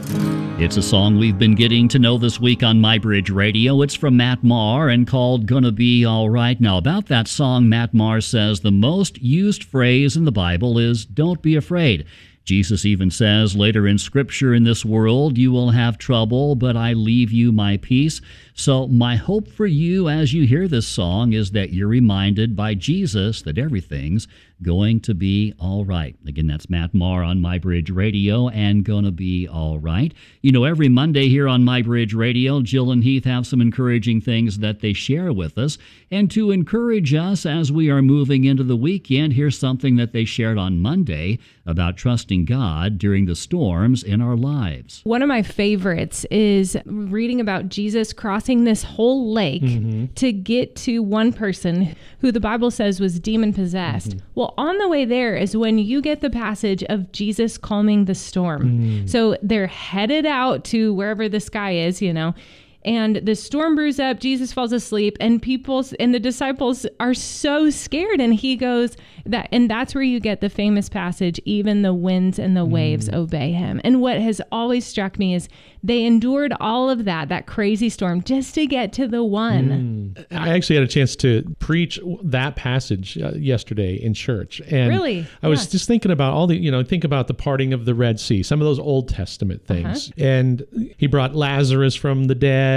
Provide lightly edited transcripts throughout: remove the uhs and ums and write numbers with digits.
It's a song we've been getting to know this week on MyBridge Radio. It's from Matt Maher and called Gonna Be All Right. Now, about that song, Matt Maher says the most used phrase in the Bible is, don't be afraid. Jesus even says later in Scripture, in this world you will have trouble, but I leave you my peace. So my hope for you as you hear this song is that you're reminded by Jesus that everything's going to be all right. Again, that's Matt Maher on MyBridge Radio and Gonna Be All Right. You know, every Monday here on MyBridge Radio, Jill and Heath have some encouraging things that they share with us. And to encourage us as we are moving into the weekend, here's something that they shared on Monday about trusting God during the storms in our lives. One of my favorites is reading about Jesus crossing this whole lake to get to one person who the Bible says was demon-possessed. Well, on the way there is when you get the passage of Jesus calming the storm. So they're headed out to wherever this guy is, you know, and the storm brews up, Jesus falls asleep, and the disciples are so scared. And he goes, and that's where you get the famous passage, even the winds and the waves obey him. And what has always struck me is they endured all of that crazy storm just to get to the one. I actually had a chance to preach that passage yesterday in church. And really? I was just thinking about all the, think about the parting of the Red Sea, some of those Old Testament things. And he brought Lazarus from the dead.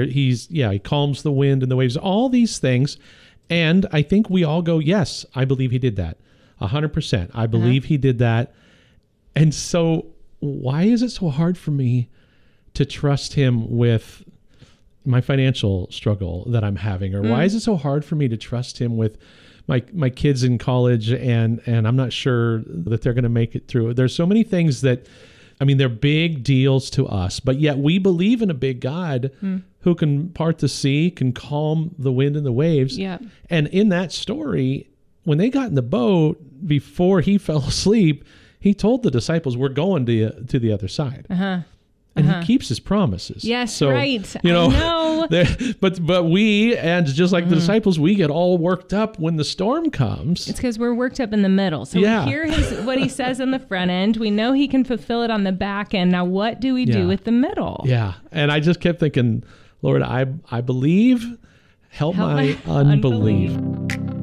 He calms the wind and the waves, all these things. And I think we all go, yes, I believe he did that. 100%. I believe he did that. And so why is it so hard for me to trust him with my financial struggle that I'm having? Or why is it so hard for me to trust him with my kids in college and I'm not sure that they're going to make it through? There's so many things that, they're big deals to us, but yet we believe in a big God who can part the sea, can calm the wind and the waves. Yeah. And in that story, when they got in the boat, before he fell asleep, he told the disciples, we're going to the other side. And he keeps his promises. Yes, so, right. I know. But we, and just like the disciples, we get all worked up when the storm comes. It's because we're worked up in the middle. So we hear what he says on the front end. We know he can fulfill it on the back end. Now, what do we do with the middle? Yeah. And I just kept thinking, Lord, I believe, help my unbelief.